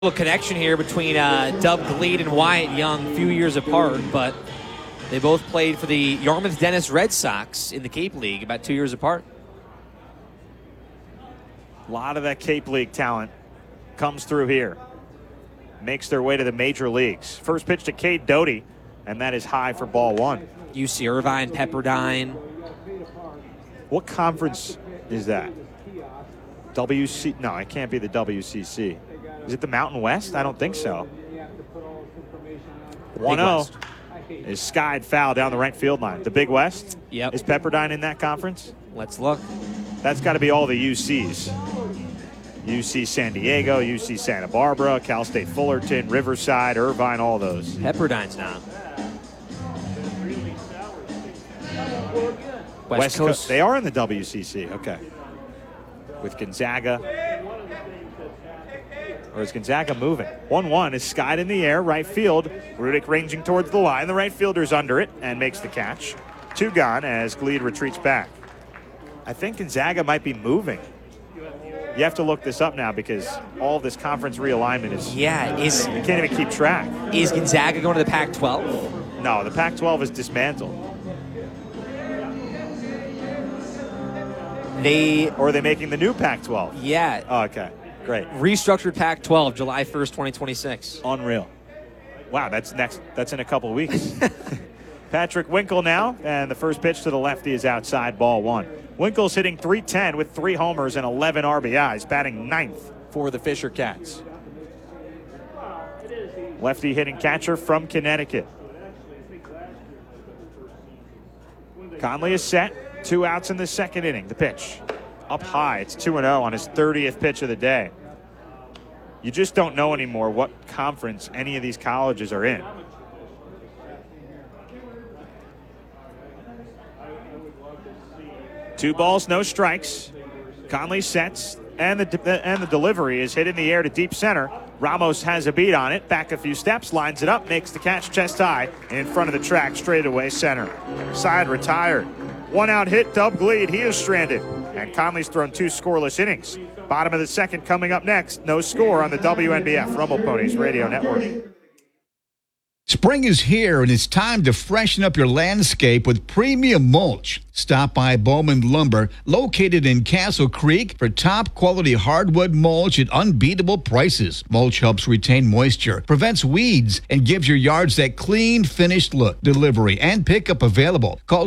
little connection here between Dub Gleed and Wyatt Young, a few years apart, but they both played for the Yarmouth Dennis Red Sox in the Cape League about 2 years apart. A lot of that Cape League talent comes through here. Makes their way to the major leagues. First pitch to Cade Doty, and that is high for ball one. UC Irvine, Pepperdine. What conference is that? WC? No, it can't be the WCC. Is it the Mountain West? I don't think so. 1-0 is skied foul down the right field line. The Big West? Yep. Is Pepperdine in that conference? Let's look. That's got to be all the UCs. UC San Diego, UC Santa Barbara, Cal State Fullerton, Riverside, Irvine, all those. Pepperdine's not. West Coast. They are in the WCC. Okay. With Gonzaga. Or is Gonzaga moving? 1-1 is skied in the air, right field. Rudick ranging towards the line. The right fielder's under it and makes the catch. Two gone as Gleed retreats back. I think Gonzaga might be moving. You have to look this up now because all of this conference realignment is... Yeah, you can't even keep track. Is Gonzaga going to the Pac-12? No, the Pac-12 is dismantled. Or are they making the new Pac-12? Yeah. Oh, okay. Great. Restructured Pac-12, July 1st, 2026. Unreal. Wow, that's next. That's in a couple of weeks. Patrick Winkle now, and the first pitch to the lefty is outside, ball one. Winkle's hitting .310 with 3 homers and 11 RBIs, batting 9th for the Fisher Cats. Lefty hitting catcher from Connecticut. Conley is set. 2 outs in the second inning. The pitch. Up high. It's 2-0 on his 30th pitch of the day. You just don't know anymore what conference any of these colleges are in. Two balls, no strikes. Conley sets, and the delivery is hit in the air to deep center. Ramos has a beat on it. Back a few steps, lines it up, makes the catch chest high in front of the track, straightaway center. Side retired. 1-out hit, Dub Gleed. He is stranded. And Conley's thrown 2 scoreless innings. Bottom of the second coming up next. No score on the WNBF Rumble Ponies Radio Network. Spring is here, and it's time to freshen up your landscape with premium mulch. Stop by Bowman Lumber, located in Castle Creek, for top-quality hardwood mulch at unbeatable prices. Mulch helps retain moisture, prevents weeds, and gives your yards that clean, finished look. Delivery and pickup available. Call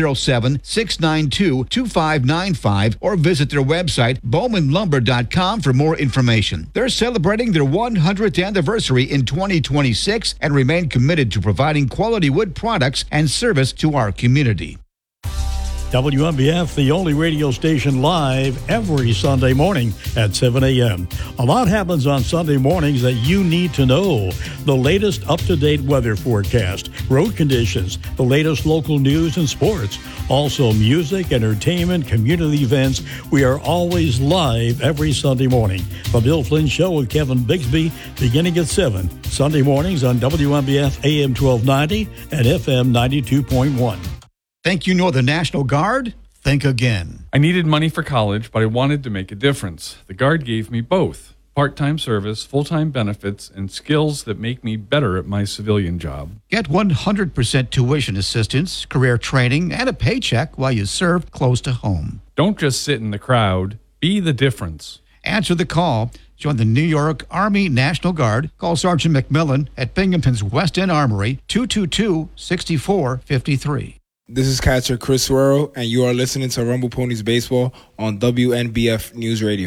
607-692-2595 or visit their website, bowmanlumber.com, for more information. They're celebrating their 100th anniversary in 2026 and remain committed to providing quality wood products and service to our community. WNBF, the only radio station live every Sunday morning at 7 a.m. A lot happens on Sunday mornings that you need to know. The latest up-to-date weather forecast, road conditions, the latest local news and sports. Also music, entertainment, community events. We are always live every Sunday morning. The Bill Flynn Show with Kevin Bigsby beginning at 7. Sunday mornings on WNBF AM 1290 and FM 92.1. Think you know the National Guard? Think again. I needed money for college, but I wanted to make a difference. The Guard gave me both. Part-time service, full-time benefits, and skills that make me better at my civilian job. Get 100% tuition assistance, career training, and a paycheck while you serve close to home. Don't just sit in the crowd. Be the difference. Answer the call. Join the New York Army National Guard. Call Sergeant McMillan at Binghamton's West End Armory, 222-6453. This is catcher Chris Suero, and you are listening to Rumble Ponies Baseball on WNBF News Radio.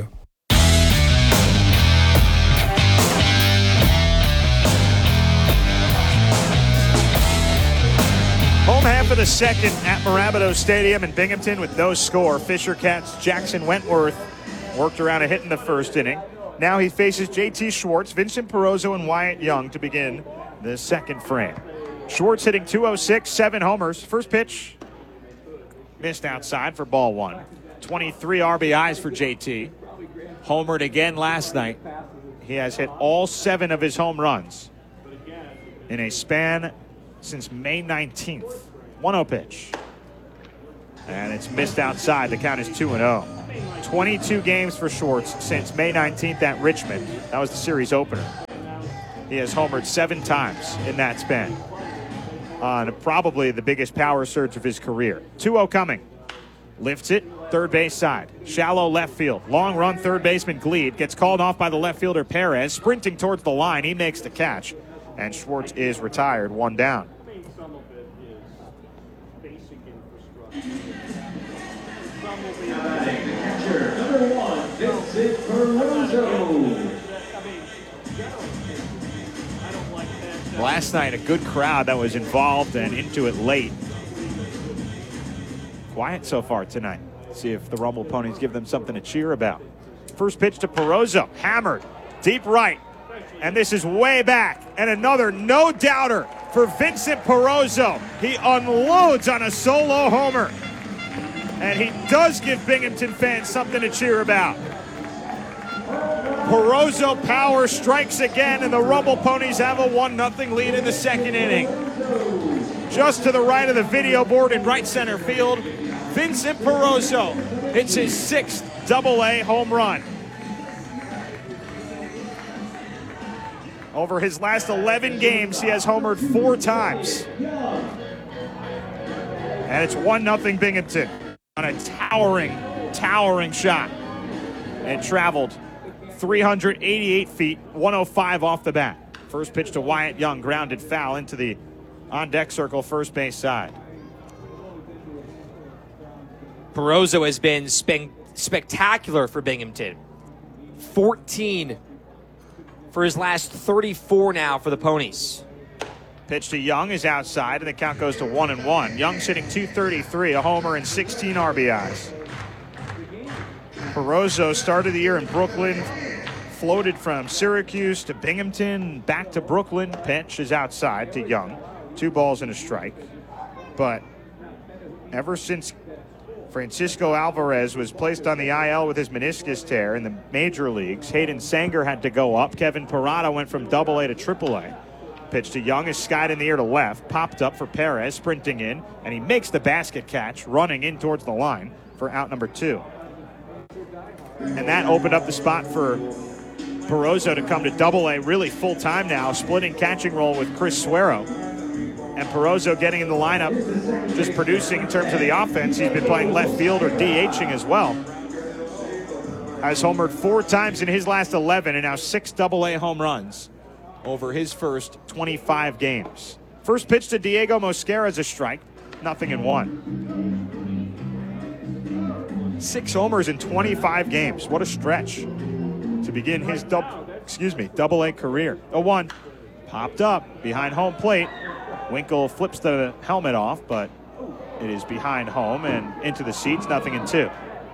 Home half of the second at Marabito Stadium in Binghamton with no score. Fisher Cats' Jackson Wentworth worked around a hit in the first inning. Now he faces J.T. Schwartz, Vincent Perozzo, and Wyatt Young to begin the second frame. Schwartz hitting .206, 7 homers. First pitch missed outside for ball one. 23 RBIs for JT. Homered again last night. He has hit all 7 of his home runs in a span since May 19th. 1-0 pitch. And it's missed outside. The count is 2-0. 22 games for Schwartz since May 19th at Richmond. That was the series opener. He has homered 7 times in that span on probably the biggest power surge of his career. 2-0 coming. Lifts it, third base side. Shallow left field. Long run, third baseman Gleed gets called off by the left fielder Perez. Sprinting towards the line, he makes the catch. And Schwartz is retired, 1 down. Number 1, Vincent Perozo. Last night, a good crowd that was involved and into it late. Quiet so far tonight. See if the Rumble Ponies give them something to cheer about. First pitch to Perozo, hammered, deep right. And this is way back. And another no-doubter for Vincent Perozo. He unloads on a solo homer. And he does give Binghamton fans something to cheer about. Perozo power strikes again, and the Rumble Ponies have a 1-0 lead in the second inning. Just to the right of the video board in right center field, Vincent Perozo hits his 6th Double-A home run. Over his last 11 games, he has homered 4 times. And it's 1-0 Binghamton on a towering shot. And traveled 388 feet, 105 off the bat. First pitch to Wyatt Young, grounded foul into the on-deck circle, first base side. Perozo has been spectacular for Binghamton. 14 for his last 34 now for the Ponies. Pitch to Young is outside, and the count goes to 1-1. Young's hitting .233, a homer and 16 RBIs. Perozo started the year in Brooklyn, floated from Syracuse to Binghamton, back to Brooklyn. Pitch is outside to Young. 2 balls and a strike. But ever since Francisco Alvarez was placed on the IL with his meniscus tear in the major leagues, Hayden Sanger had to go up. Kevin Parada went from Double-A to Triple-A. Pitch to Young is skied in the air to left, popped up for Perez, sprinting in, and he makes the basket catch, running in towards the line for out number 2. And that opened up the spot for Perozo to come to Double-A really full time now, splitting catching role with Chris Suero. And Perozo getting in the lineup, just producing in terms of the offense. He's been playing left field or DHing as well. Has homered 4 times in his last 11 and now 6 Double-A home runs over his first 25 games. First pitch to Diego Mosquera is a strike, 0-1. 6 homers in 25 games. What a stretch to begin his Double-A career. 0-1. Popped up behind home plate. Winkle flips the helmet off, but it is behind home and into the seats, 0-2.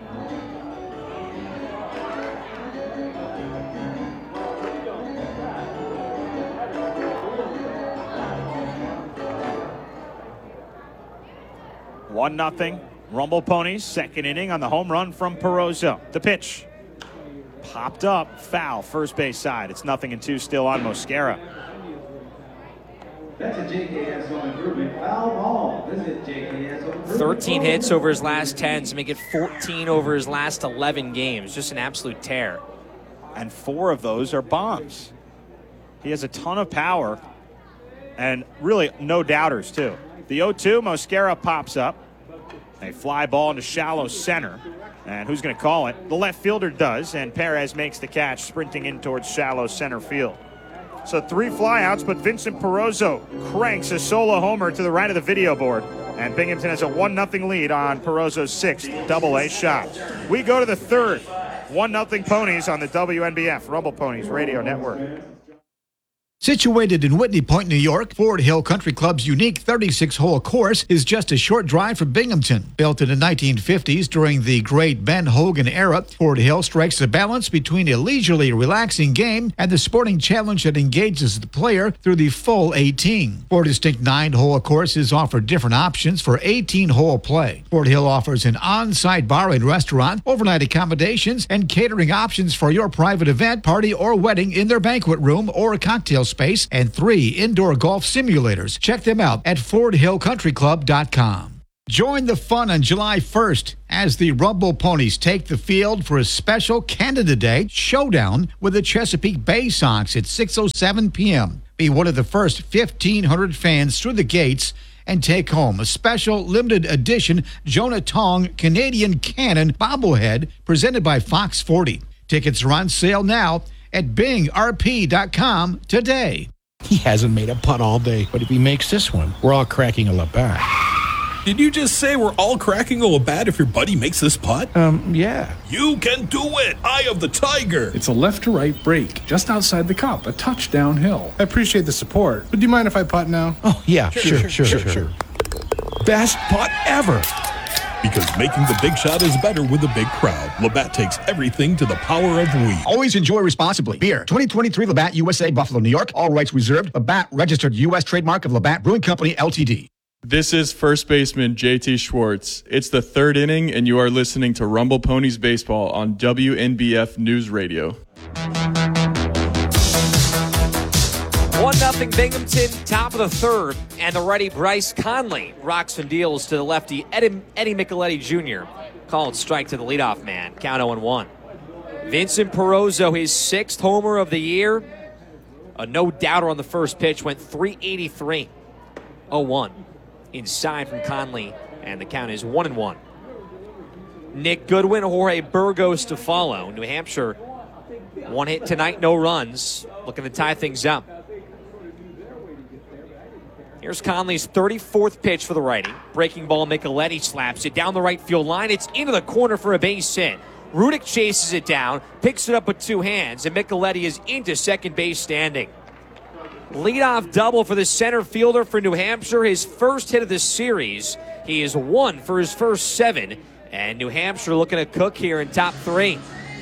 One nothing. Rumble Ponies, second inning on the home run from Perozo. The pitch. Popped up, foul, first base side. It's 0-2 still on Mosquera. That's a JKS home improvement. Foul ball. Visit JKS home improvement. 13 hits over his last 10 to make it 14 over his last 11 games. Just an absolute tear. And 4 of those are bombs. He has a ton of power and really no doubters too. The 0-2, Mosquera pops up. A fly ball into shallow center. And who's going to call it? The left fielder does, and Perez makes the catch, sprinting in towards shallow center field. So 3 flyouts, but Vincent Perozo cranks a solo homer to the right of the video board. And Binghamton has a 1-0 lead on Perozo's 6th Double-A shot. We go to the 3rd. 1-0 Ponies on the WNBF Rumble Ponies Radio Network. Situated in Whitney Point, New York, Ford Hill Country Club's unique 36-hole course is just a short drive from Binghamton. Built in the 1950s during the great Ben Hogan era, Ford Hill strikes a balance between a leisurely, relaxing game and the sporting challenge that engages the player through the full 18. 4 distinct 9-hole courses offer different options for 18-hole play. Ford Hill offers an on-site bar and restaurant, overnight accommodations, and catering options for your private event, party, or wedding in their banquet room or cocktail space, and 3 indoor golf simulators. Check them out at FordHillCountryClub.com. Join the fun on July 1st as the Rumble Ponies take the field for a special Canada Day showdown with the Chesapeake Bay Sox at 6:07 p.m. Be one of the first 1,500 fans through the gates and take home a special limited edition Jonah Tong Canadian Cannon bobblehead presented by Fox 40. Tickets are on sale now at bingrp.com today. He hasn't made a putt all day, but if he makes this one, we're all cracking a Labatt. Did you just say we're all cracking a Labatt if your buddy makes this putt? Yeah. You can do it! Eye of the Tiger! It's a left to right break, just outside the cup, a touch downhill. I appreciate the support, but do you mind if I putt now? Oh, yeah, sure. Best putt ever. Because making the big shot is better with a big crowd. Labatt takes everything to the power of we. Always enjoy responsibly. Beer, 2023 Labatt USA, Buffalo, New York. All rights reserved. Labatt registered U.S. trademark of Labatt Brewing Company, Ltd. This is first baseman JT Schwartz. It's the third inning, and you are listening to Rumble Ponies Baseball on WNBF News Radio. 1-0 Binghamton, top of the third, and the righty Bryce Conley rocks and deals to the lefty Eddie Micheletti Jr. Called strike to the leadoff man, count 0-1. Vincent Perozzo, his 6th homer of the year. A no-doubter on the first pitch, went 383. 0-1. Inside from Conley, and the count is 1-1. Nick Goodwin, Jorge Burgos to follow. New Hampshire, 1 hit tonight, no runs. Looking to tie things up. Here's Conley's 34th pitch for the righty. Breaking ball, Micheletti slaps it down the right field line. It's into the corner for a base hit. Rudick chases it down, picks it up with 2 hands, and Micheletti is into second base standing. Leadoff double for the center fielder for New Hampshire. His first hit of the series. He is 1 for his first 7. And New Hampshire looking to cook here in top 3.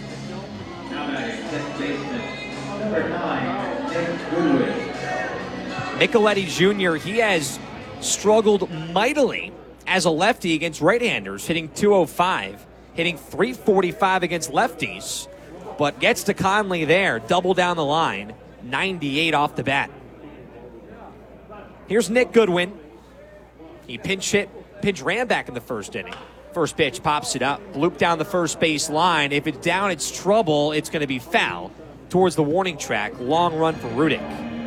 Micheletti Jr., he has struggled mightily as a lefty against right-handers, hitting .205, hitting .345 against lefties, but gets to Conley there, double down the line, 98 off the bat. Here's Nick Goodwin. He pinch ran back in the first inning. First pitch pops it up, loop down the first base line. If it's down, it's trouble. It's going to be foul towards the warning track. Long run for Rudick.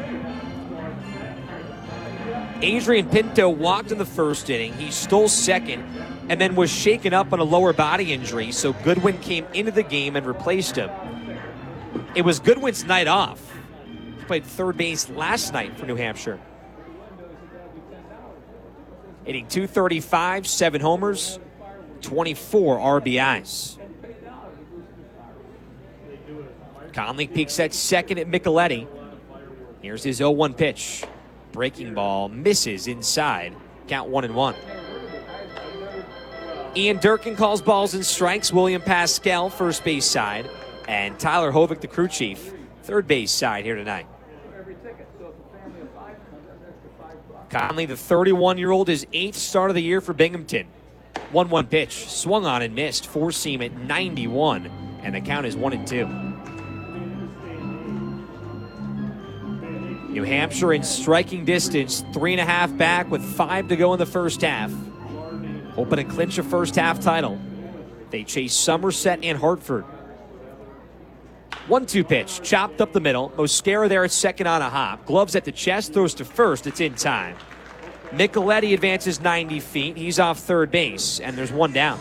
Adrian Pinto walked in the first inning. He stole second and then was shaken up on a lower body injury, so Goodwin came into the game and replaced him. It was Goodwin's night off. He played third base last night for New Hampshire. Hitting .235, 7 homers, 24 RBIs. Conley peeks at second at Micheletti. Here's his 0-1 pitch. Breaking ball misses inside. Count 1-1. Ian Durkin calls balls and strikes. William Pascal, first base side. And Tyler Hovick, the crew chief, third base side here tonight. Conley, the 31-year-old, his 8th start of the year for Binghamton. 1-1 pitch, swung on and missed. Four-seam at 91, and the count is 1-2. New Hampshire in striking distance, 3.5 back with 5 to go in the first half. Hoping to clinch a first half title. They chase Somerset and Hartford. 1-2 pitch, chopped up the middle. Mosquera there at second on a hop. Gloves at the chest, throws to first. It's in time. Micheletti advances 90 feet. He's off third base, and there's 1 down.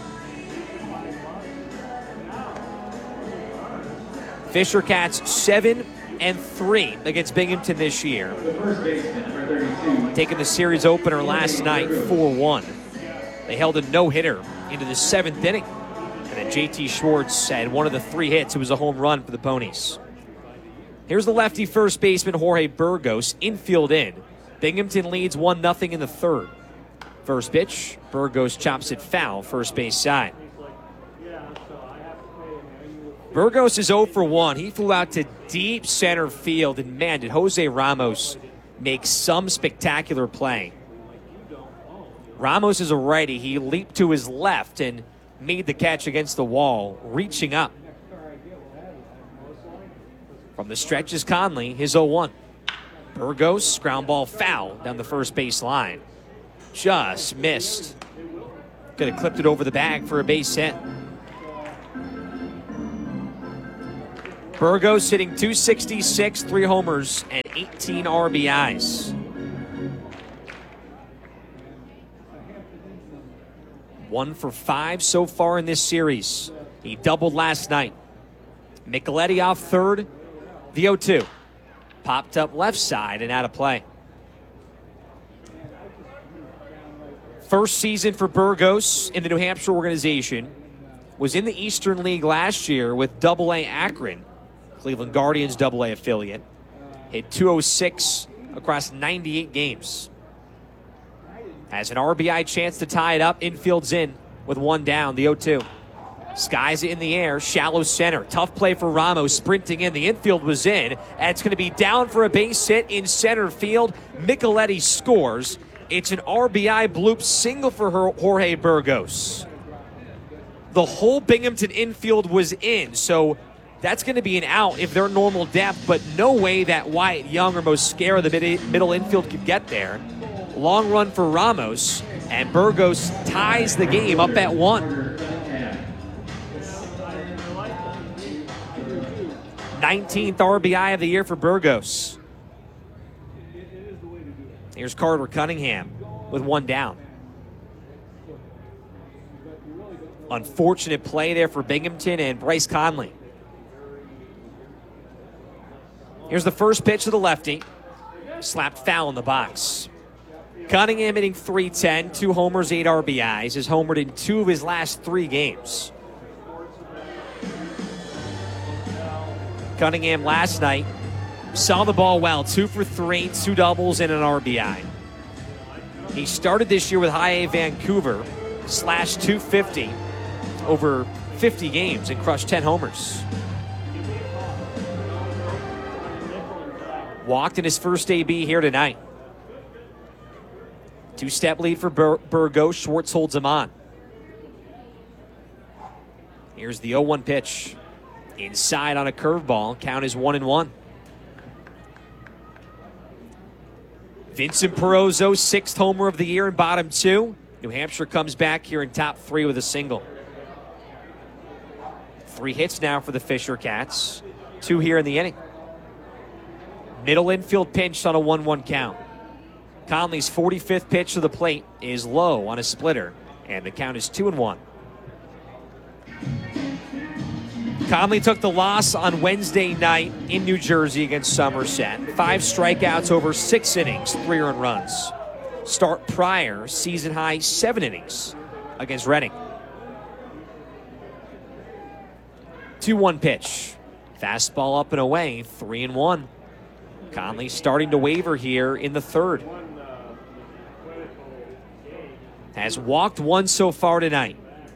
Fisher Cats 7-3 against Binghamton this year. Taking the series opener last night 4-1. They held a no-hitter into the 7th inning. And then JT Schwartz had one of the 3 hits. It was a home run for the Ponies. Here's the lefty first baseman Jorge Burgos, infield in. Binghamton leads 1-0 in the third. First pitch, Burgos chops it foul, first base side. Burgos is 0 for 1. He flew out to deep center field, and man, did Jose Ramos make some spectacular play. Ramos is a righty. He leaped to his left and made the catch against the wall, reaching up. From the stretch is Conley, his 0-1. Burgos, ground ball foul down the first base line. Just missed. Could have clipped it over the bag for a base hit. Burgos hitting .266, 3 homers, and 18 RBIs. 1 for 5 so far in this series. He doubled last night. Micheletti off third. The 0-2. Popped up left side and out of play. First season for Burgos in the New Hampshire organization. Was in the Eastern League last year with AA Akron, Cleveland Guardians AA affiliate. Hit .206 across 98 games. Has an RBI chance to tie it up. Infield's in with 1 down. The 0-2. Skies it in the air. Shallow center. Tough play for Ramos. Sprinting in. The infield was in. And it's going to be down for a base hit in center field. Micheletti scores. It's an RBI bloop single for Jorge Burgos. The whole Binghamton infield was in. So that's going to be an out if they're normal depth. But no way that Wyatt Young or Mosquera, the middle infield, could get there. Long run for Ramos, and Burgos ties the game up at 1. 19th RBI of the year for Burgos. Here's Carter Cunningham with 1 down. Unfortunate play there for Binghamton and Bryce Conley. Here's the first pitch to the lefty. Slapped foul in the box. Cunningham hitting .310, 2 homers, 8 RBIs. Has homered in 2 of his last 3 games. Cunningham last night saw the ball well, 2 for 3, 2 doubles and an RBI. He started this year with High A Vancouver, slashed .250 over 50 games and crushed 10 homers. Walked in his first AB here tonight. 2-step lead for Burgos. Schwartz holds him on. Here's the 0-1 pitch. Inside on a curveball. Count is 1-1. Vincent Perozzo, 6th homer of the year in bottom 2. New Hampshire comes back here in top 3 with a single. 3 hits now for the Fisher Cats. 2 here in the inning. Middle infield pinched on a 1-1 count. Conley's 45th pitch to the plate is low on a splitter, and the count is 2-1. Conley took the loss on Wednesday night in New Jersey against Somerset. 5 strikeouts over 6 innings, 3 earned runs. Start prior, season high 7 innings against Reading. 2-1 pitch. Fastball up and away, 3-1. Conley starting to waver here in the 3rd. Has walked 1 so far tonight.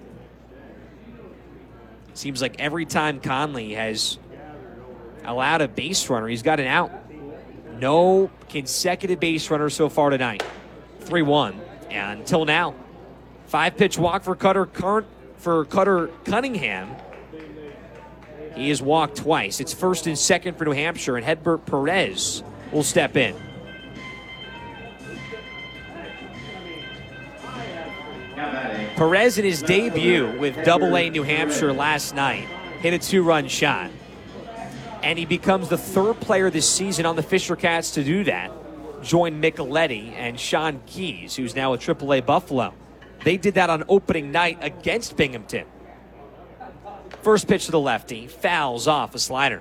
Seems like every time Conley has allowed a base runner, he's got an out. No consecutive base runners so far tonight. 3-1 until now. 5-pitch walk for Cutter Cunningham. He has walked twice. It's 1st and 2nd for New Hampshire, and Hedbert Perez will step in. Perez in his debut with AA New Hampshire last night hit a 2-run shot. And he becomes the 3rd player this season on the Fisher Cats to do that. Joined Micheletti and Sean Keys, who's now with AAA Buffalo. They did that on opening night against Binghamton. First pitch to the lefty, fouls off a slider.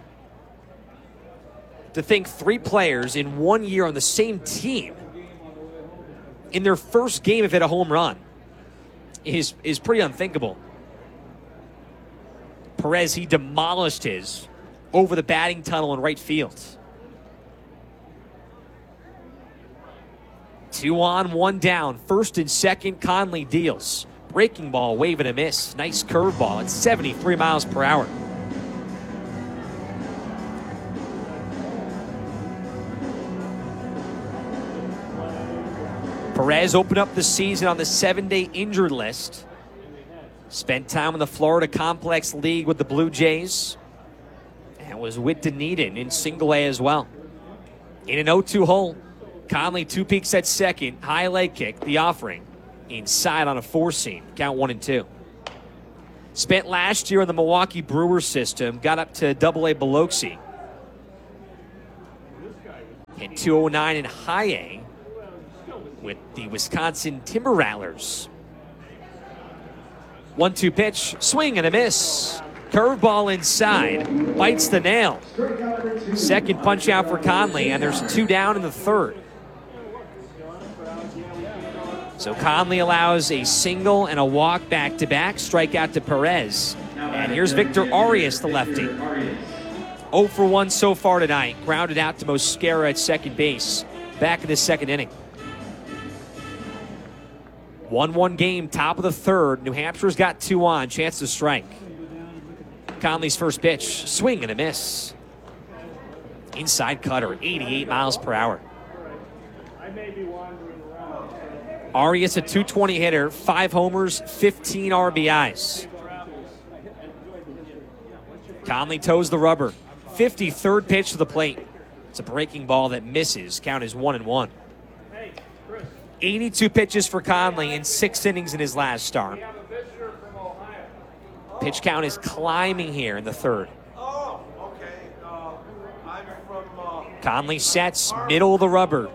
To think 3 players in 1 year on the same team in their first game have hit a home run is pretty unthinkable. Perez, he demolished his over the batting tunnel in right field. 2 on, 1 down. 1st and 2nd, Conley deals. Breaking ball, wave and a miss. Nice curveball at 73 miles per hour. Perez opened up the season on the 7-day injured list. Spent time in the Florida Complex League with the Blue Jays. And was with Dunedin in single A as well. In an 0-2 hole, Conley 2 peaks at second. High leg kick, the offering. inside on a 4-seam. Count 1-2. Spent last year in the Milwaukee Brewers system, got up to AA Biloxi. And 209 in high A with the Wisconsin Timber Rattlers. 1-2 pitch, swing and a miss. Curveball inside, bites the nail. Second punch out for Conley, and there's 2 down in the third. So Conley allows a single and a walk back-to-back, strikeout to Perez. And here's Victor Arias, the lefty. 0 for 1 so far tonight. Grounded out to Mosquera at second base. Back in the second inning. 1-1 game, top of the third. New Hampshire's got 2 on, chance to strike. Conley's first pitch, swing and a miss. Inside cutter, 88 miles per hour. Arias, a .220 hitter, 5 homers, 15 RBIs. Conley toes the rubber. 53rd pitch to the plate. It's a breaking ball that misses. Count is 1-1. 82 pitches for Conley in 6 innings in his last start. Pitch count is climbing here in the third. Conley sets, middle of the rubber.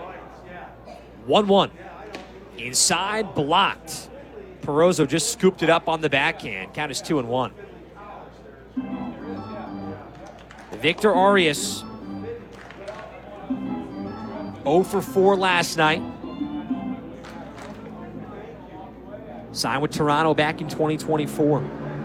1-1. Inside, blocked. Perozzo just scooped it up on the backhand. Count is 2-1. Victor Arias, 0 for 4 last night. Signed with Toronto back in 2024.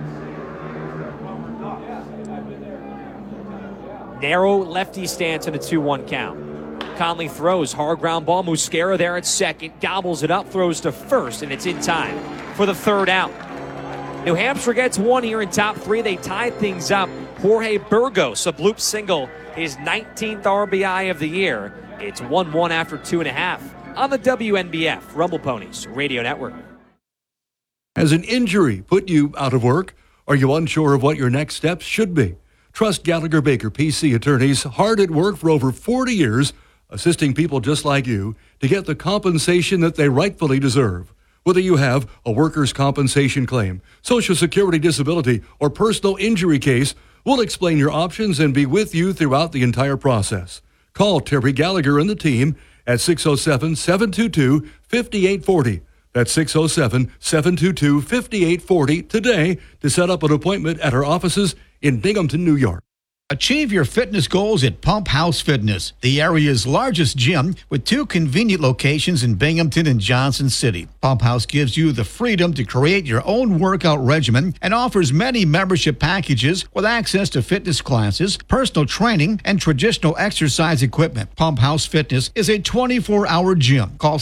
Narrow lefty stance and a 2-1 count. Conley throws, hard ground ball. Mosquera there at second, gobbles it up, throws to first, and it's in time for the third out. New Hampshire gets 1 here in top 3. They tie things up. Jorge Burgos, a bloop single, his 19th RBI of the year. It's 1-1 after 2.5 on the WNBF Rumble Ponies Radio Network. Has an injury put you out of work? Are you unsure of what your next steps should be? Trust Gallagher Baker PC attorneys, hard at work for over 40 years, assisting people just like you to get the compensation that they rightfully deserve. Whether you have a workers' compensation claim, Social Security disability, or personal injury case, we'll explain your options and be with you throughout the entire process. Call Terry Gallagher and the team at 607-722-5840. That's 607-722-5840 today to set up an appointment at our offices in Binghamton, New York. Achieve your fitness goals at Pump House Fitness, the area's largest gym with 2 convenient locations in Binghamton and Johnson City. Pump House gives you the freedom to create your own workout regimen and offers many membership packages with access to fitness classes, personal training, and traditional exercise equipment. Pump House Fitness is a 24-hour gym. Call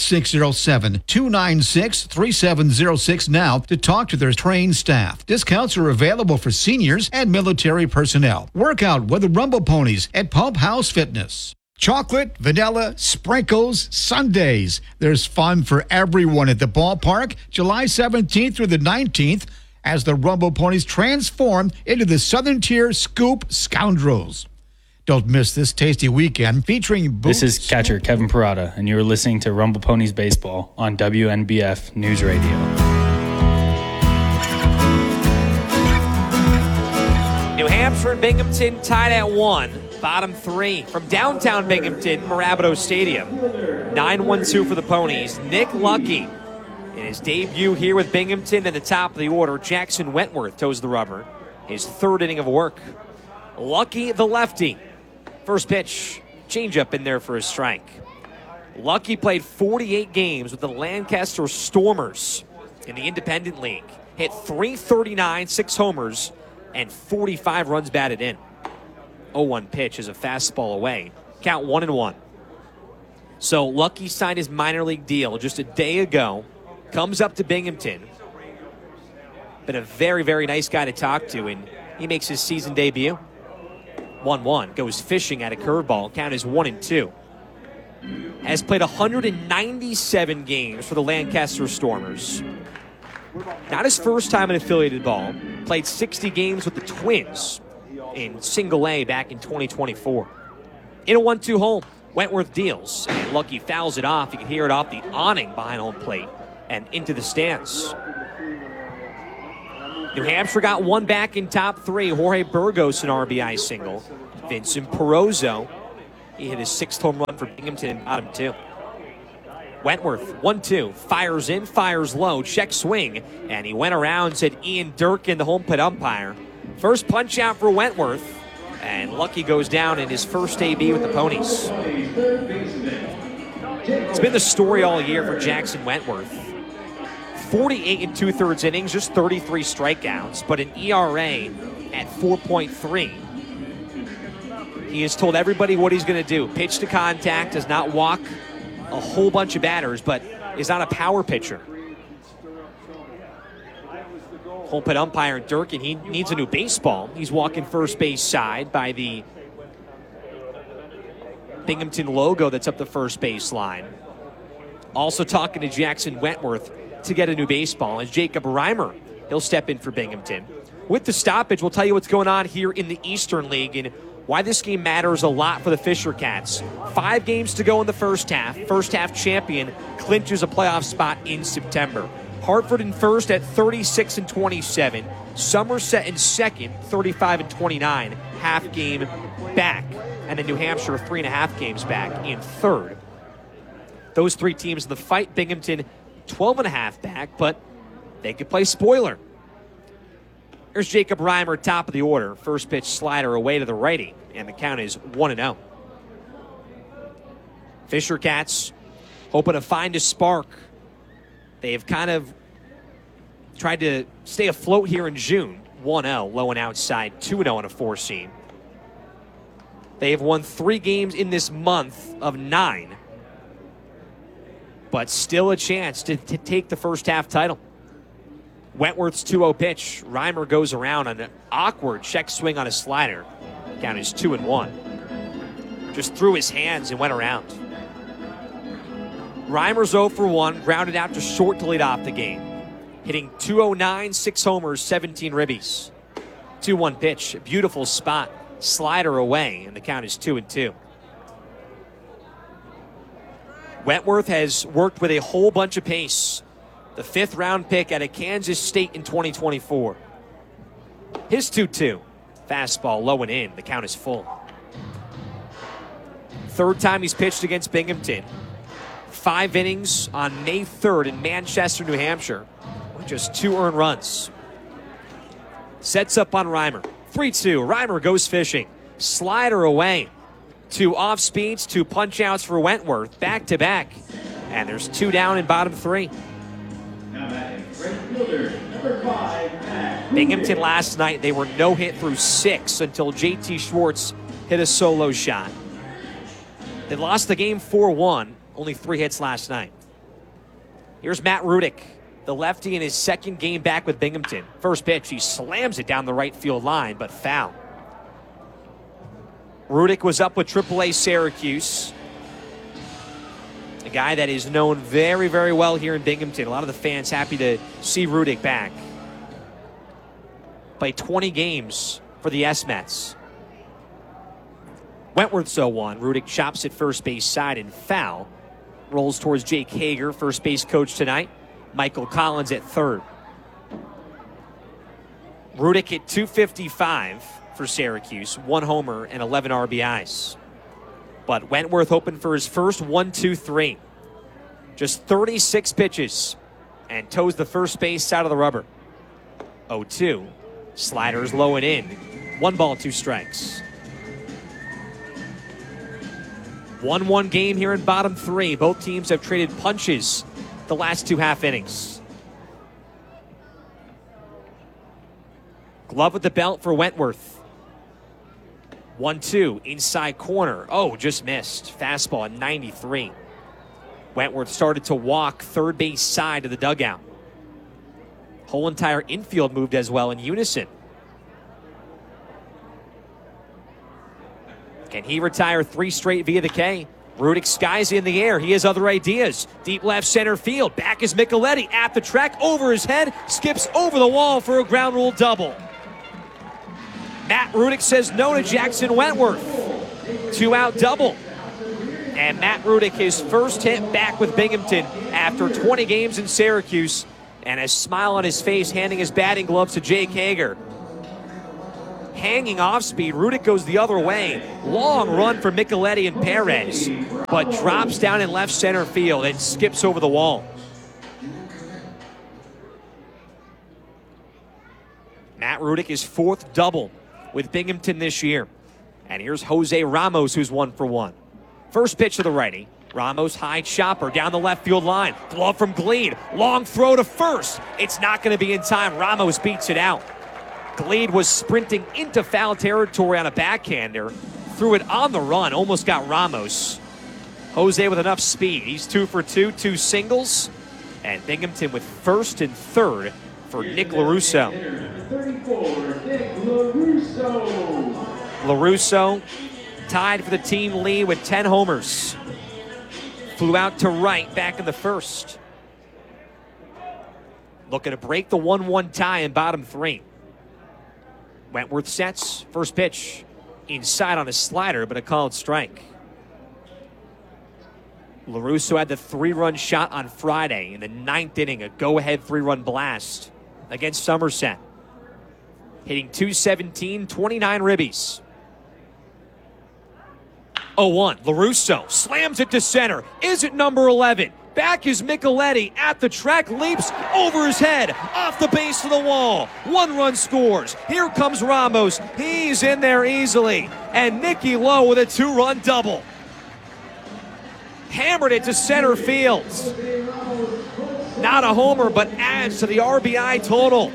607-296-3706 now to talk to their trained staff. Discounts are available for seniors and military personnel. Workout with the Rumble Ponies at Pump House Fitness. Chocolate, vanilla, sprinkles, sundaes. There's fun for everyone at the ballpark July 17th through the 19th as the Rumble Ponies transform into the Southern Tier Scoop Scoundrels. Don't miss this tasty weekend featuring boots. This is catcher Kevin Parada, and you're listening to Rumble Ponies Baseball on WNBF News Radio. New Hampshire and Binghamton tied at 1. Bottom 3 from downtown Binghamton, Marabito Stadium. 9-1-2 for the Ponies. Nick Lucky in his debut here with Binghamton at the top of the order. Jackson Wentworth toes the rubber. His 3rd inning of work. Lucky the lefty. First pitch, changeup in there for a strike. Lucky played 48 games with the Lancaster Stormers in the Independent League. Hit .339, 6 homers, and 45 runs batted in. 0-1 pitch is a fastball away. Count 1-1. So Lucky signed his minor league deal just a day ago. Comes up to Binghamton. Been a very, very nice guy to talk to, and he makes his season debut. 1-1. Goes fishing at a curveball. Count is 1-2. Has played 197 games for the Lancaster Stormers. Not his first time in affiliated ball. Played 60 games with the Twins in Single A back in 2024. In a 1-2 home, Wentworth deals. And Lucky fouls it off. You can hear it off the awning behind home plate. and into the stands. New Hampshire got one back in top three. Jorge Burgos, an RBI single. Vincent Perozzo, he hit his 6th home run for Binghamton in bottom 2. Wentworth, 1-2, fires in, fires low, check swing, and he went around, said Ian Durkin, the home plate umpire. First punch out for Wentworth, and Lucky goes down in his first AB with the Ponies. It's been the story all year for Jackson Wentworth. 48 2/3 innings, just 33 strikeouts, but an ERA at 4.3. He has told everybody what he's going to do. Pitch to contact, does not walk a whole bunch of batters, but is not a power pitcher. Home plate umpire Durkin, he needs a new baseball. He's walking first base side by the Binghamton logo that's up the first base line. Also talking to Jackson Wentworth to get a new baseball is Jacob Reimer. He'll step in for Binghamton. With the stoppage, we'll tell you what's going on here in the Eastern League and why this game matters a lot for the Fisher Cats. 5 games to go in the first half. First half champion clinches a playoff spot in September. Hartford in first at 36-27. Somerset in second, 35-29. Half game back. And then New Hampshire 3.5 games back in third. Those 3 teams in the fight. Binghamton 12.5 back, but they could play spoiler. Here's Jacob Reimer, top of the order. First pitch slider away to the righty, and the count is 1-0. Fisher Cats hoping to find a spark. They've kind of tried to stay afloat here in June. 1-0, low and outside, 2-0 on a 4-seam. They have won 3 games in this month of 9, but still a chance to take the first half title. Wentworth's 2-0 pitch. Reimer goes around on an awkward check swing on a slider. Count is 2-1. Just threw his hands and went around. Reimer's 0 for 1, grounded out to short to lead off the game. Hitting .209, 6 homers, 17 ribbies. 2-1 pitch, beautiful spot. Slider away, and the count is 2-2. Wentworth has worked with a whole bunch of pace. The 5th round pick out of Kansas State in 2024. His 2-2. Fastball low and in. The count is full. 3rd time he's pitched against Binghamton. 5 innings on May 3rd in Manchester, New Hampshire. With just 2 earned runs. Sets up on Reimer. 3-2. Reimer goes fishing. Slider away. 2 off speeds, 2 punch outs for Wentworth. Back to back. And there's 2 down in bottom 3. Binghamton last night, they were no hit through 6 until JT Schwartz hit a solo shot. They lost the game 4-1, only 3 hits last night. Here's Matt Rudick, the lefty in his 2nd game back with Binghamton. First pitch, he slams it down the right field line, but foul. Rudick was up with AAA Syracuse. A guy that is known very, very well here in Binghamton. A lot of the fans happy to see Rudick back. Played 20 games for the S-Mets. Wentworth's 0-1. Rudick chops at first base side and foul. Rolls towards Jake Hager, first base coach tonight. Michael Collins at third. Rudick hit .255 for Syracuse. 1 homer and 11 RBIs. But Wentworth hoping for his first 1-2-3. Just 36 pitches and toes the first base side of the rubber. 0-2. Sliders low and in. 1 ball, 2 strikes. 1-1 game here in bottom 3. Both teams have traded punches the last 2 half innings. Glove with the belt for Wentworth. 1-2, inside corner. Oh, just missed. Fastball at 93. Wentworth started to walk third base side of the dugout. Whole entire infield moved as well in unison. Can he retire 3 straight via the K? Rudick skies in the air. He has other ideas. Deep left center field. Back is Micheletti at the track. Over his head. Skips over the wall for a ground rule double. Matt Rudick says no to Jackson Wentworth. 2-out double. And Matt Rudick, his first hit back with Binghamton after 20 games in Syracuse, and a smile on his face, handing his batting gloves to Jake Hager. Hanging off speed, Rudick goes the other way. Long run for Micheletti and Perez, but drops down in left center field and skips over the wall. Matt Rudick is fourth double with Binghamton this year. And here's Jose Ramos, who's 1 for 1. First pitch to the righty. Ramos high chopper down the left field line. Glove from Gleed. Long throw to first. It's not going to be in time. Ramos beats it out. Gleed was sprinting into foul territory on a backhander. Threw it on the run. Almost got Ramos. Jose with enough speed. He's 2 for 2. 2 singles. And Binghamton with first and third for Nick LaRusso. 34, Nick LaRusso. LaRusso tied for the team lead with 10 homers. Flew out to right back in the first. Looking to break the 1-1 tie in bottom 3. Wentworth sets. First pitch inside on a slider, but a called strike. LaRusso had the 3-run shot on Friday in the 9th inning, a go-ahead 3-run blast against Somerset. Hitting .217, 29 ribbies. 0-1. LaRusso slams it to center. Is it number 11? Back is Micheletti at the track, leaps over his head, off the base of the wall. 1 run scores. Here comes Ramos. He's in there easily. And Nicky Lowe with a 2-run double. Hammered it to center field. Not a homer, but adds to the RBI total.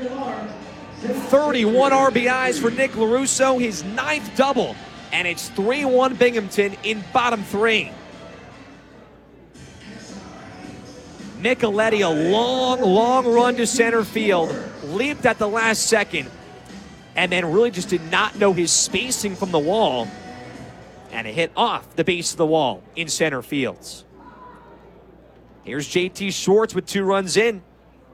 31 RBIs for Nick LaRusso, his 9th double. And it's 3-1 Binghamton in bottom 3. Micheletti, a long run to center field. Leaped at the last second. And then really just did not know his spacing from the wall. And it hit off the base of the wall in center fields. Here's JT Schwartz with 2 runs in.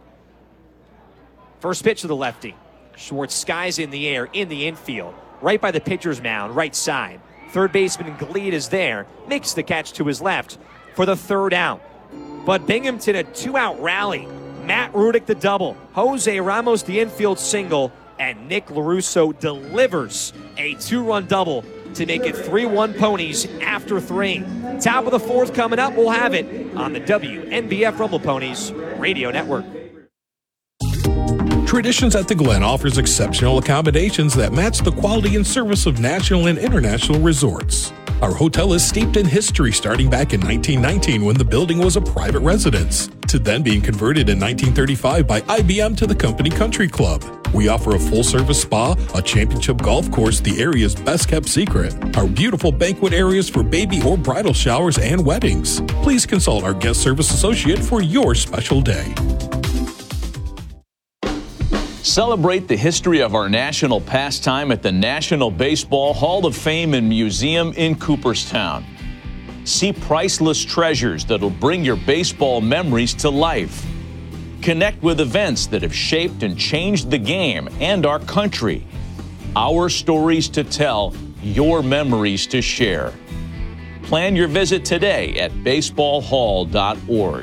First pitch to the lefty. Schwartz skies in the air in the infield. Right by the pitcher's mound, right side. Third baseman Gleed is there. Makes the catch to his left for the 3rd out. But Binghamton a 2-out rally. Matt Rudick the double. Jose Ramos the infield single. And Nick LaRusso delivers a 2-run double to make it 3-1 Ponies after 3. Top of the 4th coming up. We'll have it on the WNBF Rumble Ponies Radio Network. Traditions at the Glen offers exceptional accommodations that match the quality and service of national and international resorts. Our hotel is steeped in history, starting back in 1919 when the building was a private residence, to then being converted in 1935 by IBM to the Company Country Club. We offer a full-service spa, a championship golf course, the area's best-kept secret, our beautiful banquet areas for baby or bridal showers and weddings. Please consult our guest service associate for your special day. Celebrate the history of our national pastime at the National Baseball Hall of Fame and Museum in Cooperstown. See priceless treasures that'll bring your baseball memories to life. Connect with events that have shaped and changed the game and our country. Our stories to tell, your memories to share. Plan your visit today at baseballhall.org.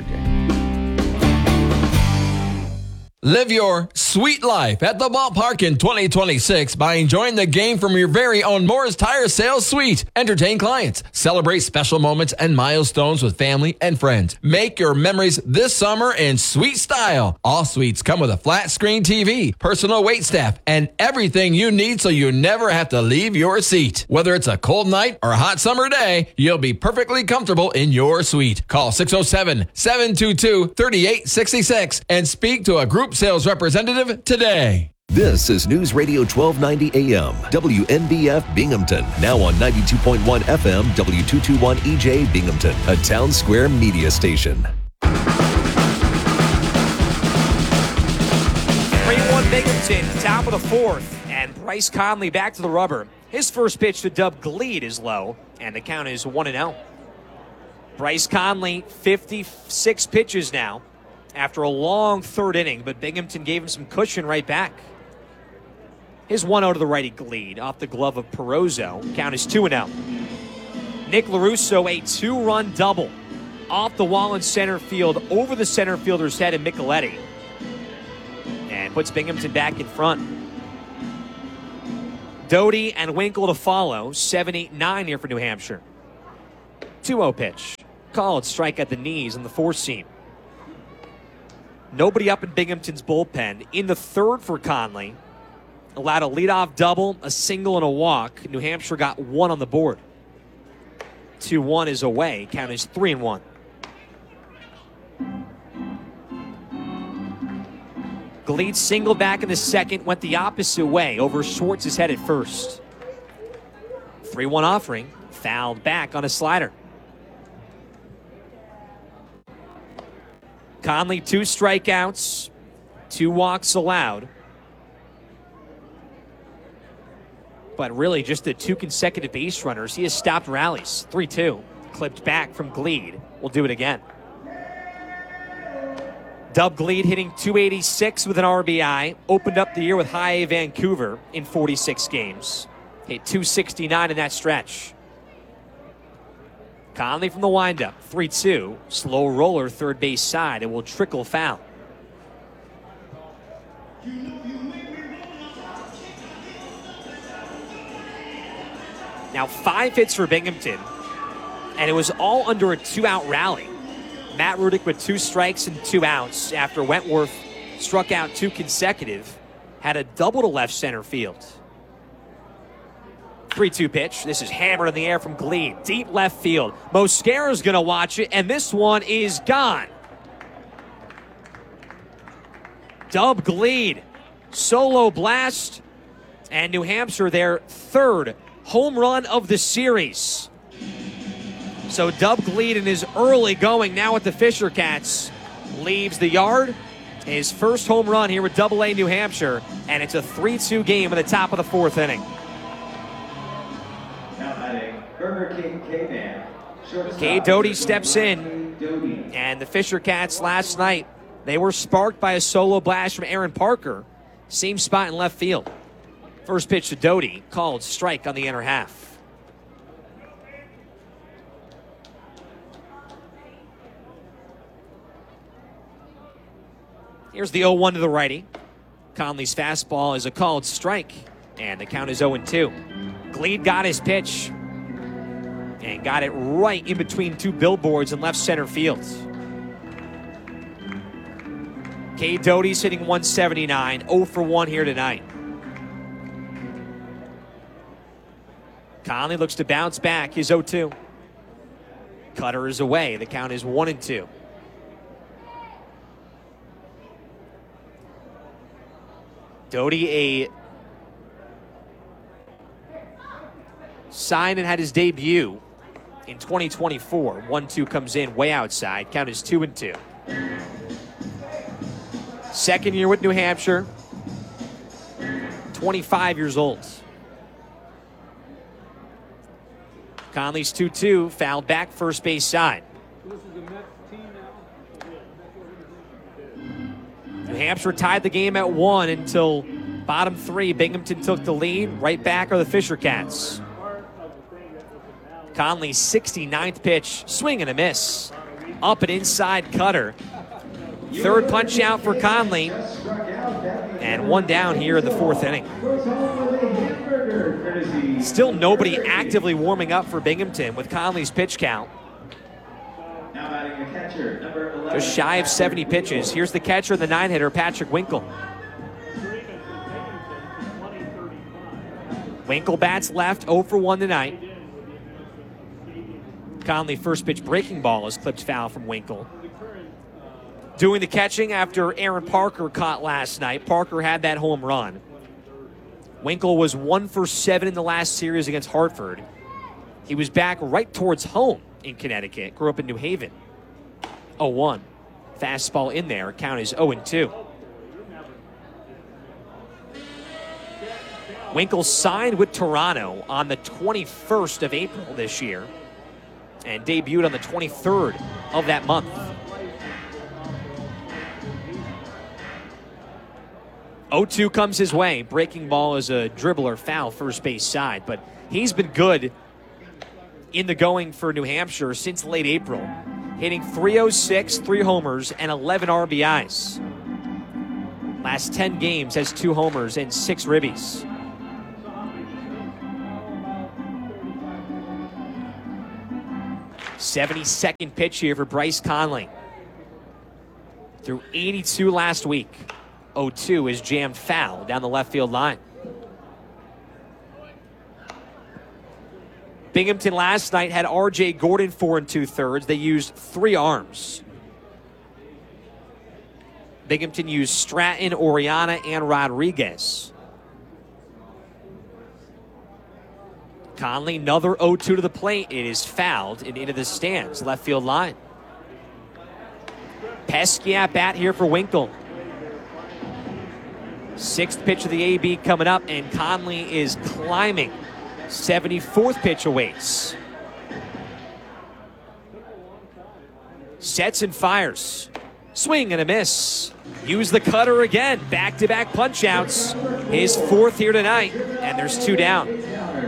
Live your sweet life at the ballpark in 2026 by enjoying the game from your very own Moore's Tire Sales Suite. Entertain clients, celebrate special moments and milestones with family and friends. Make your memories this summer in sweet style. All suites come with a flat screen TV, personal waitstaff, and everything you need so you never have to leave your seat. Whether it's a cold night or a hot summer day, you'll be perfectly comfortable in your suite. Call 607-722-3866 and speak to a group sales representative today. This is News Radio 1290 AM, WNBF Binghamton. Now on 92.1 FM, W221 EJ Binghamton, a Town Square media station. 3-1 Binghamton, top of the 4th. And Bryce Conley back to the rubber. His first pitch to Dub Gleed is low, and the count is 1-0. Bryce Conley, 56 pitches now after a long 3rd inning, but Binghamton gave him some cushion right back. His 1-0 to the righty Gleed off the glove of Perozzo. Count is 2-0. Nick LaRusso, a 2-run double off the wall in center field over the center fielder's head in Micheletti. And puts Binghamton back in front. Doty and Winkle to follow. 7-8-9 here for New Hampshire. 2-0 pitch. Called strike at the knees in the 4-seam. Nobody up in Binghamton's bullpen. In the third for Conley. Allowed a leadoff double, a single, and a walk. New Hampshire got 1 on the board. 2-1 is away. Count is 3-1. Gleed singled back in the second, went the opposite way over Schwartz's head at first. 3-1 offering, fouled back on a slider. Conley, 2 strikeouts, 2 walks allowed. But really just the 2 consecutive base runners. He has stopped rallies. 3-2, clipped back from Gleed. We'll do it again. Dub Gleed hitting .286 with an RBI. Opened up the year with High A Vancouver in 46 games. Hit .269 in that stretch. Conley from the windup. 3-2. Slow roller third base side. It will trickle foul. Now 5 hits for Binghamton. And it was all under a 2-out rally. Matt Rudick with 2 strikes and 2 outs after Wentworth struck out 2 consecutive. Had a double to left center field. 3-2 pitch. This is hammered in the air from Gleed. Deep left field. Mosquera's going to watch it, and this one is gone. Dub Gleed. Solo blast. And New Hampshire, their 3rd home run of the series. So Dub Gleed in his early going now with the Fisher Cats leaves the yard. His first home run here with AA New Hampshire, and it's a 3-2 game at the top of the 4th inning. Now batting, Burger King K-Man. K. Doty steps in, and the Fisher Cats last night, they were sparked by a solo blast from Aaron Parker. Same spot in left field. First pitch to Doty, called strike on the inner half. Here's the 0-1 to the righty. Conley's fastball is a called strike, and the count is 0-2. Gleed got his pitch and got it right in between 2 billboards in left center field. K. Doty's hitting .179, 0 for 1 here tonight. Conley looks to bounce back, his 0-2. Cutter is away, the count is 1-2. Doty, a signed and had his debut in 2024. 1-2 comes in way outside. Count is 2-2. Second year with New Hampshire. 25 years old. Conley's 2-2, fouled back first base side. New Hampshire tied the game at 1 until bottom 3. Binghamton took the lead. Right back are the Fisher Cats. Conley's 69th pitch, swing and a miss. Up and inside cutter. Third punch out for Conley. And 1 down here in the 4th inning. Still nobody actively warming up for Binghamton with Conley's pitch count. Now batting the catcher, number 11. Just shy of 70 pitches. Here's the catcher, the 9-hitter, Patrick Winkle. Winkle bats left, 0 for 1 tonight. Conley first pitch breaking ball is clipped foul from Winkle. Doing the catching after Aaron Parker caught last night. Parker had that home run. Winkle was 1 for 7 in the last series against Hartford. He was back right towards home in Connecticut. Grew up in New Haven. 0-1. Fastball in there. Count is 0-2. Winkle signed with Toronto on the 21st of April this year and debuted on the 23rd of that month. 0-2 comes his way. Breaking ball is a dribbler, foul first base side, but he's been good in the going for New Hampshire since late April, hitting .306, 3 homers, and 11 RBIs. Last 10 games has 2 homers and 6 ribbies. '72nd pitch here for Bryce Conley. Through 82 last week. 0-2 is jammed foul down the left field line. Binghamton last night had R.J. Gordon 4 2/3. They used 3 arms. Binghamton used Stratton, Oriana, and Rodriguez. Conley, another 0-2 to the plate. It is fouled and into the stands, left field line. Pesky at bat here for Winkle. 6th pitch of the AB coming up, and Conley is climbing. 74th pitch awaits. Sets and fires. Swing and a miss. Use the cutter again. Back-to-back punch-outs. His 4th here tonight, and there's 2 down.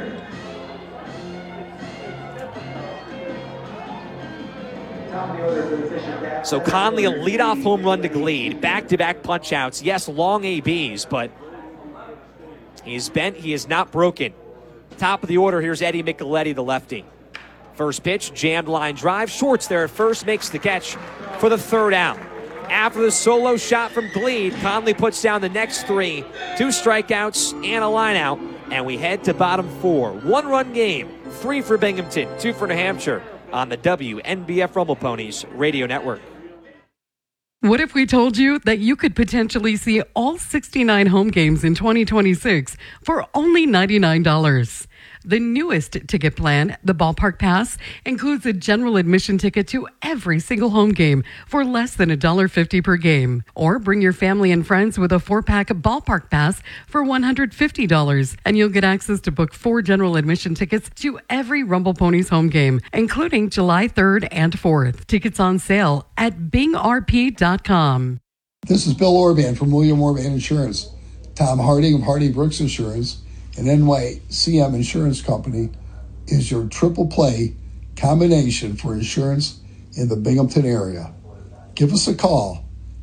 So Conley, a leadoff home run to Glede. Back-to-back punch-outs. Yes, long ABs, but he's bent. He is not broken. Top of the order, here's Eddie Micheletti, the lefty. First pitch, jammed line drive. Shorts there at first, makes the catch for the 3rd out. After the solo shot from Glede, Conley puts down the next 3. 2 strikeouts and a line out. And we head to bottom 4. 1-run game. 3 for Binghamton, 2 for New Hampshire on the WNBF Rumble Ponies Radio Network. What if we told you that you could potentially see all 69 home games in 2026 for only $99? The newest ticket plan, the Ballpark Pass, includes a general admission ticket to every single home game for less than $1.50 per game. Or bring your family and friends with a 4-pack Ballpark Pass for $150, and you'll get access to book 4 general admission tickets to every Rumble Ponies home game, including July 3rd and 4th. Tickets on sale at bingrp.com. This is Bill Orban from William Orban Insurance. Tom Harding of Harding Brooks Insurance and NYCM Insurance Company is your triple play combination for insurance in the Binghamton area. Give us a call,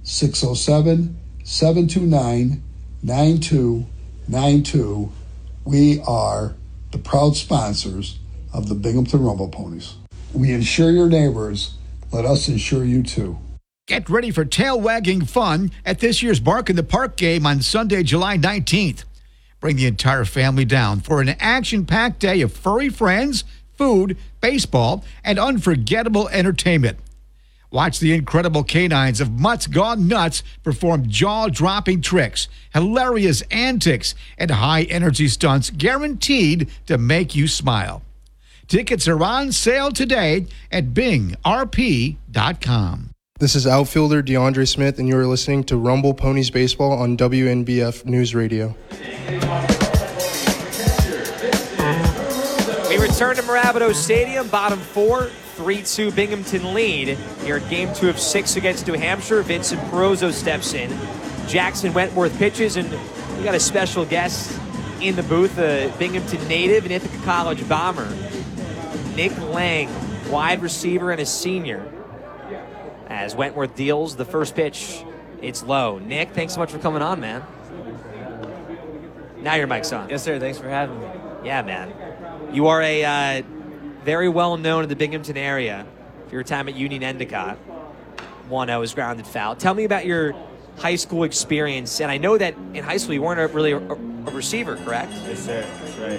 607-729-9292. We are the proud sponsors of the Binghamton Rumble Ponies. We insure your neighbors. Let us insure you too. Get ready for tail-wagging fun at this year's Bark in the Park game on Sunday, July 19th. Bring the entire family down for an action-packed day of furry friends, food, baseball, and unforgettable entertainment. Watch the incredible canines of Mutts Gone Nuts perform jaw-dropping tricks, hilarious antics, and high-energy stunts guaranteed to make you smile. Tickets are on sale today at bingrp.com. This is outfielder DeAndre Smith, and you're listening to Rumble Ponies Baseball on WNBF News Radio. We return to Marabito Stadium, bottom 4, 3-2 Binghamton lead. Here at Game 2 of 6 against New Hampshire, Vincent Perozzo steps in. Jackson Wentworth pitches, and we got a special guest in the booth, a Binghamton native and Ithaca College bomber, Nick Lang, wide receiver and a senior. As Wentworth deals the first pitch, it's low. Nick, thanks so much for coming on, man. Now your mic's on. Yes, sir. Thanks for having me. Yeah, man. You are a very well known in the Binghamton area for your time at Union Endicott. 1-0 is grounded foul. Tell me about your high school experience. And I know that in high school you weren't really a receiver, correct? Yes, sir. That's right.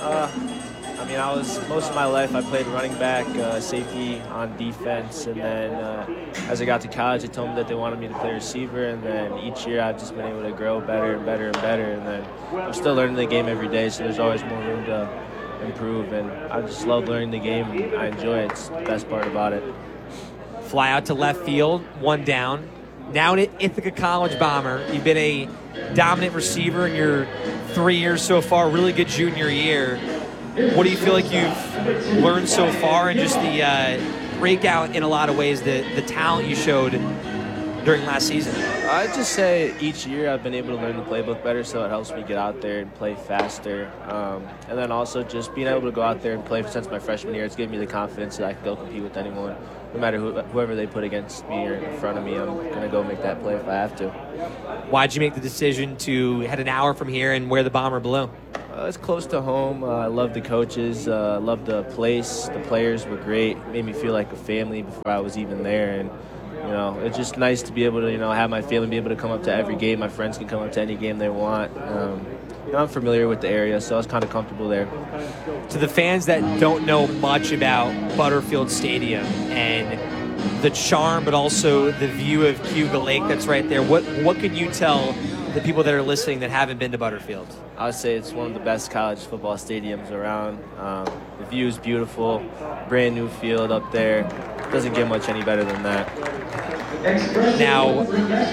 Most of my life I played running back, safety, on defense, and then as I got to college, they told me that they wanted me to play receiver, and then each year I've just been able to grow better and better and better, and then I'm still learning the game every day, so there's always more room to improve, and I just love learning the game, and I enjoy it. It's the best part about it. Fly out to left field, 1 down. Now an Ithaca College bomber. You've been a dominant receiver in your 3 years so far, really good junior year. What do you feel like you've learned so far, and just the breakout in a lot of ways, the talent you showed during last season? I'd just say each year I've been able to learn the playbook better, so it helps me get out there and play faster. And then also just being able to go out there and play since my freshman year, it's given me the confidence that I can go compete with anyone. No matter whoever they put against me or in front of me, I'm going to go make that play if I have to. Why'd you make the decision to head an hour from here and wear the Bomber blue? It's close to home. I love the coaches. I love the place. The players were great. It made me feel like a family before I was even there. And, it's just nice to be able to, have my family be able to come up to every game. My friends can come up to any game they want. I'm familiar with the area, so I was kind of comfortable there. To the fans that don't know much about Butterfield Stadium and the charm, but also the view of Cayuga Lake that's right there, what can you tell the people that are listening that haven't been to Butterfield? I would say it's one of the best college football stadiums around. The view is beautiful, brand new field up there. Doesn't get much any better than that. Now,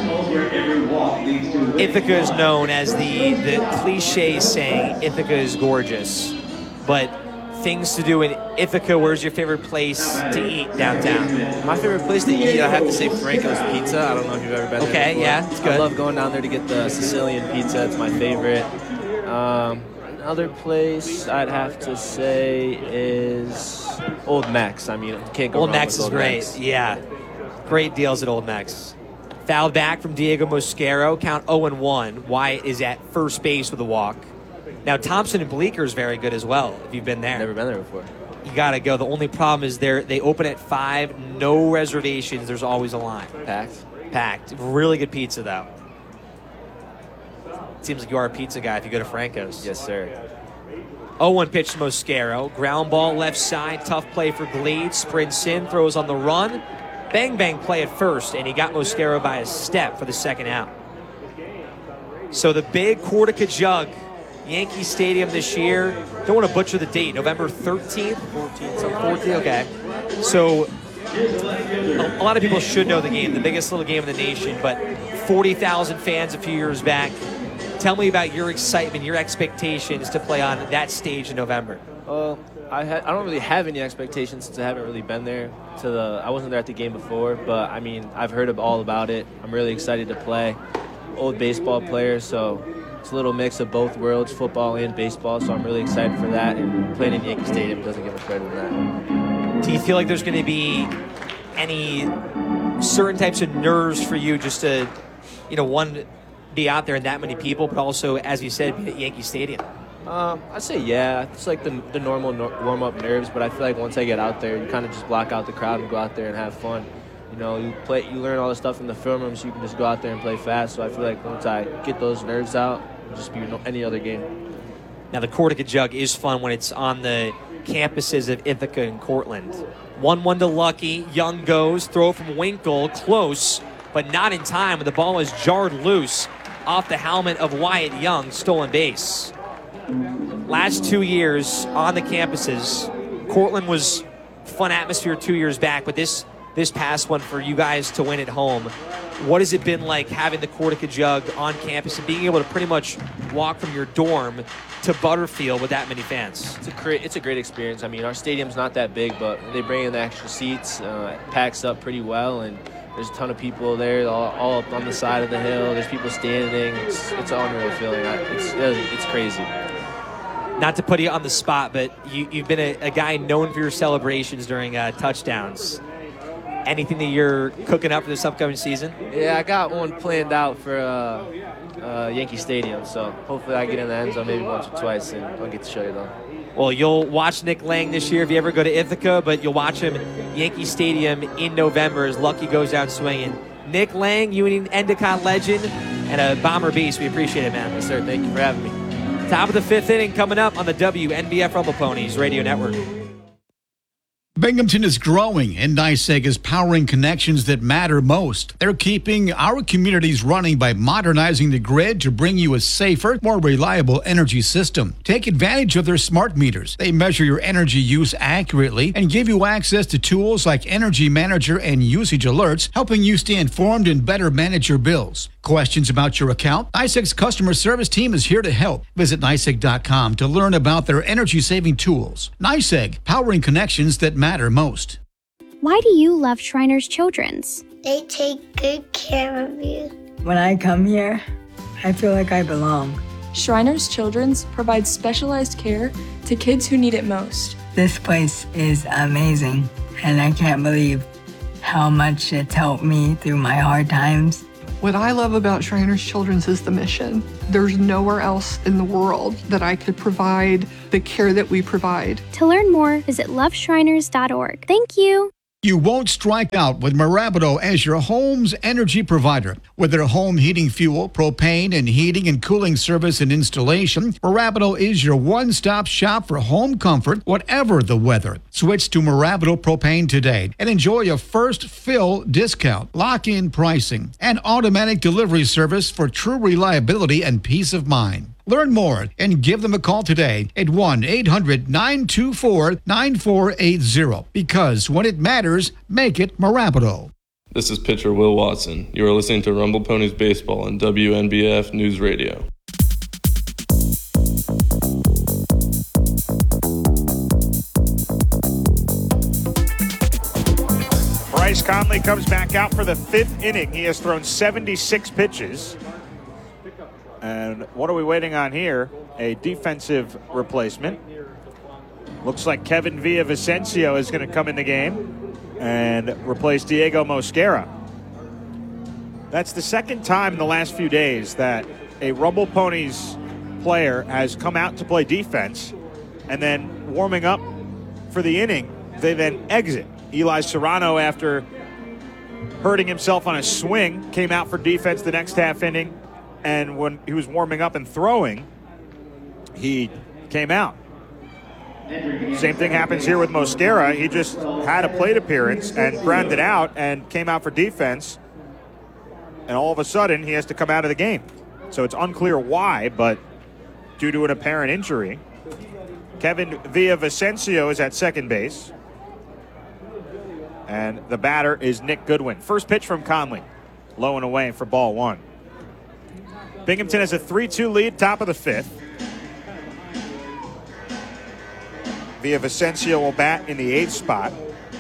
Ithaca is known as the cliche saying, Ithaca is gorgeous. But things to do in Ithaca, where's your favorite place to eat downtown? My favorite place to eat, I have to say Franco's Pizza. I don't know if you've ever been there. Okay, yeah, it's good. I love going down there to get the Sicilian pizza. It's my favorite. Another place I'd have to say is Old Mex. I mean, you can't go wrong with Old Mex. Is great. Mex. Yeah, great deals at Old Mex. Fouled back from Diego Mosquero. Count 0-1. Wyatt is at first base with a walk. Now, Thompson and Bleecker is very good as well, if you've been there. Never been there before. You got to go. The only problem is they open at 5, no reservations. There's always a line. Packed. Really good pizza, though. Seems like you are a pizza guy if you go to Franco's. Yes, sir. 0-1 pitch to Mosquero. Ground ball left side. Tough play for Glade. Sprints in, throws on the run. Bang, bang play at first, and he got Mosquero by a step for the second out. So the big Cortica Jug, Yankee Stadium this year. Don't want to butcher the date. November 13th? 14th, okay. So a lot of people should know the game, the biggest little game in the nation, but 40,000 fans a few years back. Tell me about your excitement, your expectations to play on that stage in November. I don't really have any expectations since I haven't really been there. I wasn't there at the game before, but I mean, I've heard all about it. I'm really excited to play. Old baseball player, so it's a little mix of both worlds, football and baseball, so I'm really excited for that. And playing in Yankee Stadium doesn't get much better than that. Do you feel like there's going to be any certain types of nerves for you just to, one, be out there and that many people, but also, as you said, be at Yankee Stadium? I'd say yeah. It's like the normal warm-up nerves, but I feel like once I get out there, you kind of just block out the crowd and go out there and have fun. You learn all the stuff in the film room, so you can just go out there and play fast. So I feel like once I get those nerves out, it'll just be any other game. Now, the Cortica Jug is fun when it's on the campuses of Ithaca and Cortland. 1-1 to Lucky. Young goes. Throw from Winkle. Close, but not in time. The ball is jarred loose off the helmet of Wyatt Young. Stolen base. Last 2 years on the campuses, Cortland was fun atmosphere 2 years back, but this past one for you guys to win at home, what has it been like having the Cortica Jug on campus and being able to pretty much walk from your dorm to Butterfield with that many fans? It's a great experience. I mean, our stadium's not that big, but they bring in the extra seats. It packs up pretty well, and there's a ton of people there, all up on the side of the hill. There's people standing. It's an unreal feeling. It's crazy. Not to put you on the spot, but you've been a guy known for your celebrations during touchdowns. Anything that you're cooking up for this upcoming season? Yeah, I got one planned out for Yankee Stadium, so hopefully I get in the end zone maybe once or twice, and I'll get to show you though. Well, you'll watch Nick Lang this year if you ever go to Ithaca, but you'll watch him Yankee Stadium in November as Lucky goes out swinging. Nick Lang, you an Endicott legend and a Bomber beast. We appreciate it, man. Yes, sir. Thank you for having me. Top of the fifth inning coming up on the WNBF Rumble Ponies Radio Network. Binghamton is growing, and NYSEG is powering connections that matter most. They're keeping our communities running by modernizing the grid to bring you a safer, more reliable energy system. Take advantage of their smart meters. They measure your energy use accurately and give you access to tools like Energy Manager and Usage Alerts, helping you stay informed and better manage your bills. Questions about your account? NYSEG's customer service team is here to help. Visit NYSEG.com to learn about their energy-saving tools. NYSEG, powering connections that matter most. Why do you love Shriners Children's? They take good care of you. When I come here, I feel like I belong. Shriners Children's provides specialized care to kids who need it most. This place is amazing, and I can't believe how much it's helped me through my hard times. What I love about Shriners Children's is the mission. There's nowhere else in the world that I could provide the care that we provide. To learn more, visit loveshriners.org. Thank you. You won't strike out with Marabido as your home's energy provider. With their home heating fuel, propane, and heating and cooling service and installation, Marabido is your one-stop shop for home comfort, whatever the weather. Switch to Marabido Propane today and enjoy a first fill discount, lock-in pricing, and automatic delivery service for true reliability and peace of mind. Learn more and give them a call today at 1-800-924-9480. Because when it matters, make it Marabido. This is pitcher Will Watson. You are listening to Rumble Ponies Baseball on WNBF News Radio. Bryce Conley comes back out for the 5th inning. He has thrown 76 pitches. And what are we waiting on here? A defensive replacement. Looks like Kevin Villavicencio is going to come in the game and replace Diego Mosquera. That's the second time in the last few days that a Rumble Ponies player has come out to play defense, and then warming up for the inning, they then exit. Eli Serrano, after hurting himself on a swing, came out for defense the next half inning. And when he was warming up and throwing, he came out. Same thing happens here with Mosquera. He just had a plate appearance and grounded out and came out for defense. And all of a sudden, he has to come out of the game. So it's unclear why, but due to an apparent injury. Kevin Villavicencio is at second base. And the batter is Nick Goodwin. First pitch from Conley. Low and away for ball one. Binghamton has a 3-2 lead, top of the 5th. Villavicencio will bat in the 8th spot.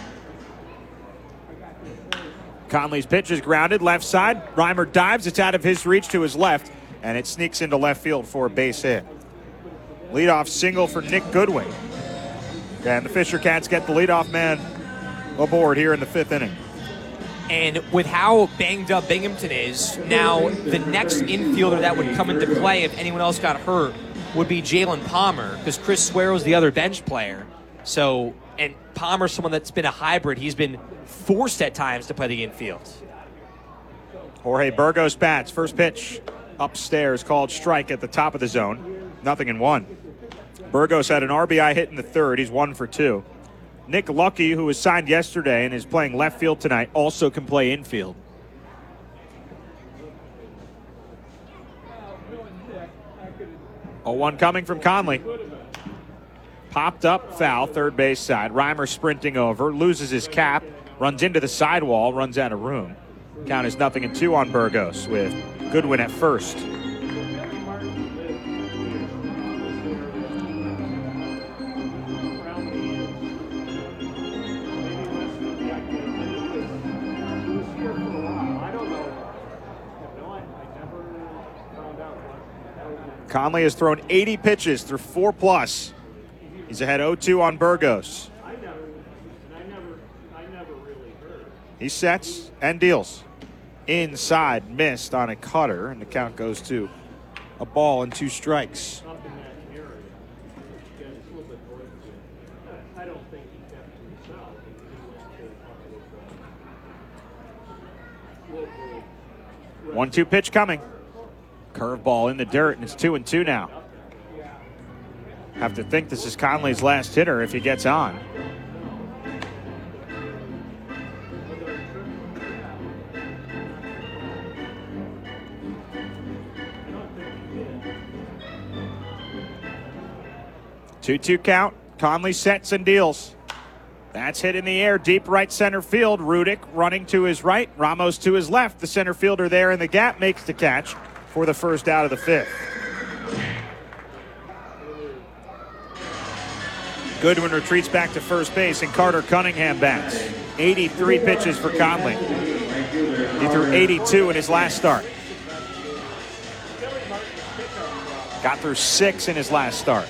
Conley's pitch is grounded, left side. Reimer dives, it's out of his reach to his left, and it sneaks into left field for a base hit. Leadoff single for Nick Goodwin. And the Fisher Cats get the leadoff man aboard here in the 5th inning. And with how banged up Binghamton is, now the next infielder that would come into play if anyone else got hurt would be Jalen Palmer, because Chris Suero's the other bench player. So, and Palmer's someone that's been a hybrid. He's been forced at times to play the infield. Jorge Burgos bats. First pitch upstairs, called strike at the top of the zone. 0-1. Burgos had an RBI hit in the 3rd. He's 1 for 2. Nick Lucky, who was signed yesterday and is playing left field tonight, also can play infield. A 1 coming from Conley. Popped up, foul, third base side. Reimer sprinting over, loses his cap, runs into the sidewall, runs out of room. Count is 0-2 on Burgos with Goodwin at first. Conley has thrown 80 pitches through 4+. He's ahead 0-2 on Burgos. He sets and deals. Inside, missed on a cutter, and the count goes to a ball and 2 strikes. One-two pitch coming. Curveball in the dirt, and it's 2-2 now. Have to think this is Conley's last hitter if he gets on. Two-two count. Conley sets and deals. That's hit in the air, deep right center field. Rudick running to his right, Ramos to his left. The center fielder there in the gap makes the catch for the first out of the 5th. Goodwin retreats back to first base, and Carter Cunningham bats. 83 pitches for Conley. He threw 82 in his last start. Got through 6 in his last start.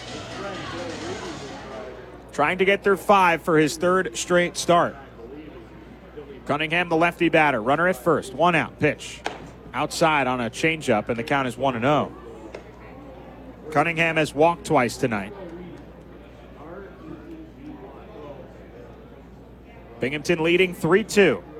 Trying to get through 5 for his third straight start. Cunningham, the lefty batter. Runner at first. 1 out. Pitch. Outside on a changeup, and the count is 1-0. Cunningham has walked twice tonight. Binghamton leading 3-2.